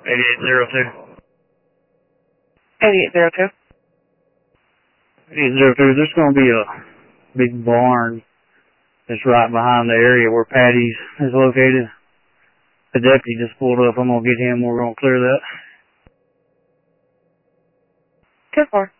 8802. 8802. 8802, there's going to be a big barn that's right behind the area where Patty's is located. The deputy just pulled up. I'm going to get him. We're going to clear that. 2-4.